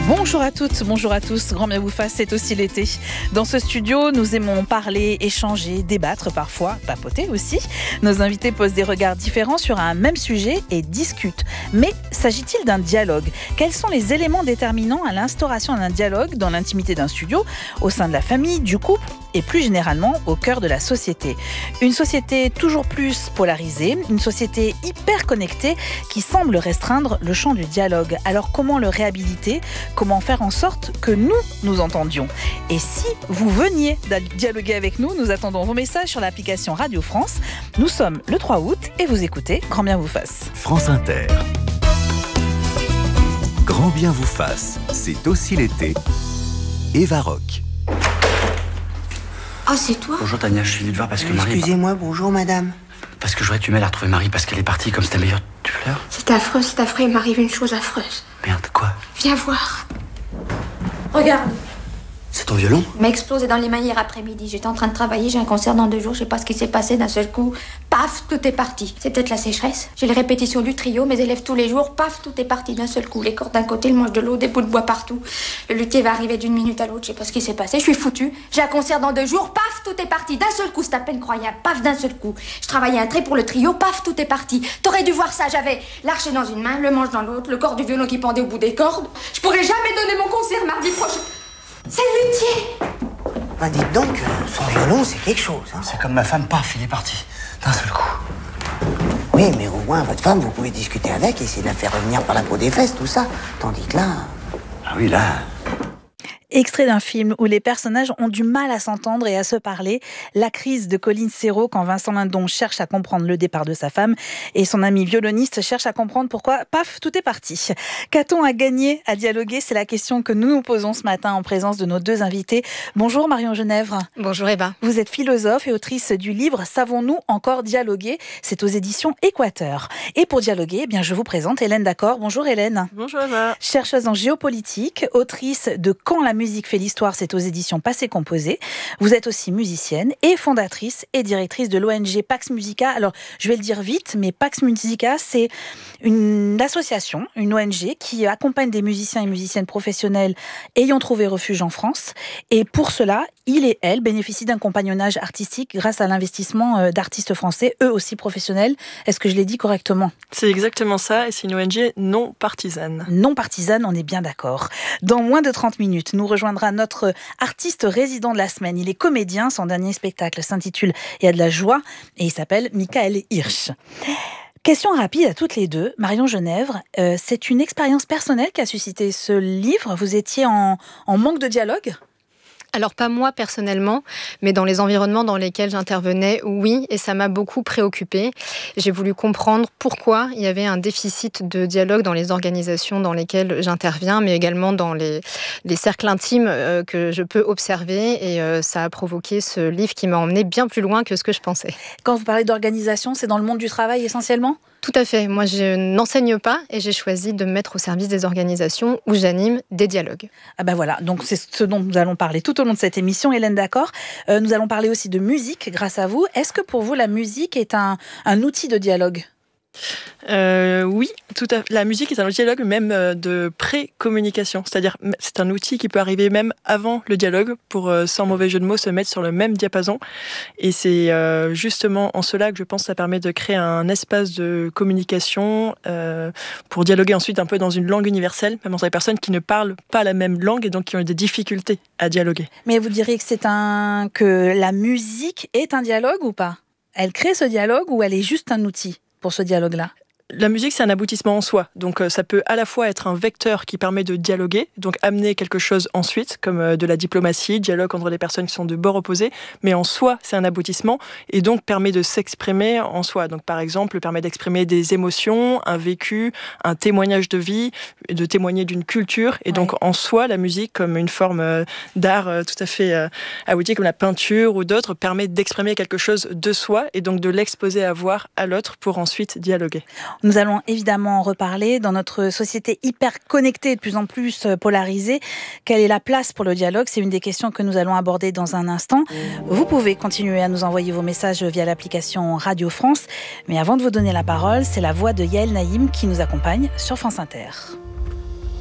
Bonjour à toutes, bonjour à tous, grand bien vous fasse, c'est aussi l'été. Dans ce studio, nous aimons parler, échanger, débattre parfois, papoter aussi. Nos invités posent des regards différents sur un même sujet et discutent. Mais s'agit-il d'un dialogue ? Quels sont les éléments déterminants à l'instauration d'un dialogue dans l'intimité d'un studio, au sein de la famille, du couple et plus généralement au cœur de la société ? Une société toujours plus polarisée, une société hyper connectée qui semble restreindre le champ du dialogue. Alors comment le réhabiliter ? Comment faire en sorte que nous entendions ? Et si vous veniez dialoguer avec nous, nous attendons vos messages sur l'application Radio France. Nous sommes le 3 août et vous écoutez Grand bien vous fasse. France Inter. Grand bien vous fasse, c'est aussi l'été. Eva Rock. Ah, c'est toi ? Bonjour Tania, je suis venu te voir parce que Marie... Excusez-moi, bonjour madame. Parce que j'aurais dû m'aider à retrouver Marie parce qu'elle est partie comme c'était meilleur. Tu pleures ? C'est affreux, il m'arrive une chose affreuse. Merde, quoi ? Viens voir. Regarde. C'est ton violon ? Il m'a explosé dans les mains hier après-midi. J'étais en train de travailler, j'ai un concert dans 2 jours, je sais pas ce qui s'est passé d'un seul coup. Paf, tout est parti. C'est peut-être la sécheresse. J'ai les répétitions du trio, mes élèves tous les jours, paf, tout est parti d'un seul coup. Les cordes d'un côté, le manche de l'autre, des bouts de bois partout. Le luthier va arriver d'une minute à l'autre, je sais pas ce qui s'est passé, je suis foutue. J'ai un concert dans 2 jours, paf, tout est parti d'un seul coup, c'est à peine croyable, paf, d'un seul coup. Je travaillais un trait pour le trio, paf, tout est parti. T'aurais dû voir ça, j'avais l'archet dans une main, le manche dans l'autre, le corps du violon qui pendait au bout des cordes. Je pourrais jamais donner mon concert mardi prochain. C'est le luthier. Ben dites donc, son violon, c'est quelque chose. Hein. C'est comme ma femme, paf, il est parti. D'un seul coup. Oui, mais au moins, votre femme, vous pouvez discuter avec, essayer de la faire revenir par la peau des fesses, tout ça. Tandis que là... Ah oui, là... Extrait d'un film où les personnages ont du mal à s'entendre et à se parler. La crise de Colline Serrault quand Vincent Lindon cherche à comprendre le départ de sa femme et son ami violoniste cherche à comprendre pourquoi, paf, tout est parti. Qu'a-t-on à gagner à dialoguer ? C'est la question que nous nous posons ce matin en présence de nos 2 invités. Bonjour Marion Genèvre. Bonjour Eva. Vous êtes philosophe et autrice du livre « Savons-nous encore dialoguer ?» C'est aux éditions Équateur. Et pour dialoguer, eh bien, je vous présente Hélène Dacor. Bonjour Hélène. Bonjour Eva. Chercheuse en géopolitique, autrice de « Quand la musique fait l'histoire », c'est aux éditions Passé Composé. Vous êtes aussi musicienne et fondatrice et directrice de l'ONG Pax Musica. Alors, je vais le dire vite, mais Pax Musica, c'est une association, une ONG qui accompagne des musiciens et musiciennes professionnels ayant trouvé refuge en France. Et pour cela, il et elle bénéficient d'un compagnonnage artistique grâce à l'investissement d'artistes français, eux aussi professionnels. Est-ce que je l'ai dit correctement ? C'est exactement ça, et c'est une ONG non partisane. Non partisane, on est bien d'accord. Dans moins de 30 minutes, nous rejoindra notre artiste résident de la semaine. Il est comédien, son dernier spectacle s'intitule « Il y a de la joie » et il s'appelle Michael Hirsch. Question rapide à toutes les 2. Marion Genèvre, c'est une expérience personnelle qui a suscité ce livre. Vous étiez en manque de dialogue ? Alors pas moi personnellement, mais dans les environnements dans lesquels j'intervenais, oui, et ça m'a beaucoup préoccupée. J'ai voulu comprendre pourquoi il y avait un déficit de dialogue dans les organisations dans lesquelles j'interviens, mais également dans les cercles intimes que je peux observer, et ça a provoqué ce livre qui m'a emmené bien plus loin que ce que je pensais. Quand vous parlez d'organisation, c'est dans le monde du travail essentiellement ? Tout à fait. Moi, je n'enseigne pas et j'ai choisi de me mettre au service des organisations où j'anime des dialogues. Ah ben voilà, donc c'est ce dont nous allons parler tout au long de cette émission, Hélène Dacor. Nous allons parler aussi de musique grâce à vous. Est-ce que pour vous, la musique est un outil de dialogue ? Oui, la musique est un dialogue même de pré-communication, c'est-à-dire c'est un outil qui peut arriver même avant le dialogue pour, sans mauvais jeu de mots, se mettre sur le même diapason. Et c'est justement en cela que je pense que ça permet de créer un espace de communication pour dialoguer ensuite un peu dans une langue universelle, même entre les personnes qui ne parlent pas la même langue et donc qui ont des difficultés à dialoguer. Mais vous diriez que la musique est un dialogue ou pas ? Elle crée ce dialogue ou elle est juste un outil pour ce dialogue-là ? La musique, c'est un aboutissement en soi. Donc, ça peut à la fois être un vecteur qui permet de dialoguer, donc amener quelque chose ensuite, comme de la diplomatie, dialogue entre des personnes qui sont de bords opposés, mais en soi, c'est un aboutissement et donc permet de s'exprimer en soi. Donc, par exemple, permet d'exprimer des émotions, un vécu, un témoignage de vie, de témoigner d'une culture. Et donc, en soi, la musique, comme une forme d'art tout à fait abouti, comme la peinture ou d'autres, permet d'exprimer quelque chose de soi et donc de l'exposer à voir à l'autre pour ensuite dialoguer. Nous allons évidemment en reparler dans notre société hyper connectée et de plus en plus polarisée. Quelle est la place pour le dialogue ? C'est une des questions que nous allons aborder dans un instant. Vous pouvez continuer à nous envoyer vos messages via l'application Radio France. Mais avant de vous donner la parole, c'est la voix de Yael Naïm qui nous accompagne sur France Inter.